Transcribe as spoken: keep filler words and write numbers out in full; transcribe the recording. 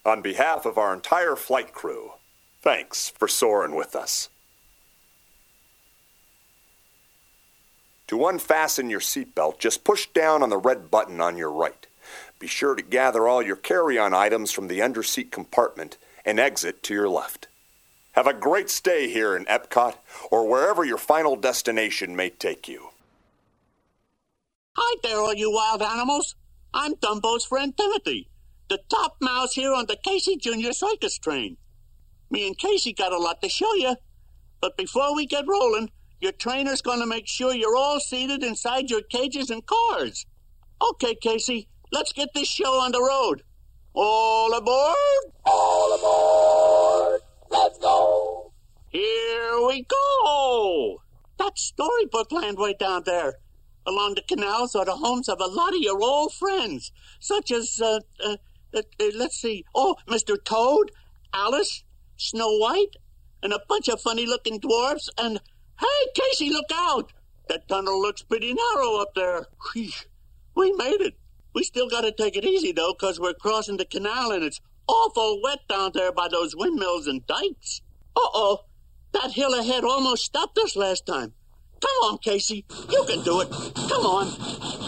On behalf of our entire flight crew, thanks for soaring with us. To unfasten your seatbelt, just push down on the red button on your right. Be sure to gather all your carry-on items from the underseat compartment and exit to your left. Have a great stay here in Epcot or wherever your final destination may take you. Hi there, all you wild animals. I'm Dumbo's friend Timothy, the top mouse here on the Casey Junior Circus train. Me and Casey got a lot to show you. But before we get rolling, your trainer's going to make sure you're all seated inside your cages and cars. Okay, Casey, let's get this show on the road. All aboard? All aboard! Let's go! Here we go! That's Storybook Land way down there. Along the canals are the homes of a lot of your old friends, such as, uh, uh, uh, uh let's see, oh, Mister Toad, Alice, Snow White, and a bunch of funny-looking dwarfs, and, hey, Casey, look out! That tunnel looks pretty narrow up there. Wheesh, we made it. We still gotta take it easy, though, because we're crossing the canal, and it's awful wet down there by those windmills and dikes. Uh-oh, that hill ahead almost stopped us last time. Come on, Casey. You can do it. Come on.